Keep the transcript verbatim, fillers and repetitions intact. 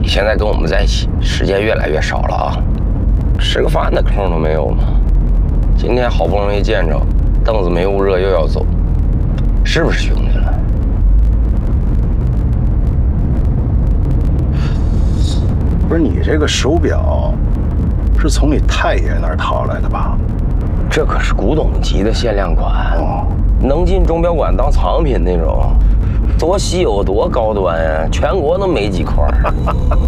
现在跟我们在一起时间越来越少了啊，吃个饭的空都没有吗？今天好不容易见着，凳子没捂热又要走，是不是兄弟了？ 不是你这个手表，是从你太爷那儿淘来的吧？ 这可是古董级的限量款， 哦， 能进钟表馆当藏品那种，多稀有多高端呀，全国都没几块。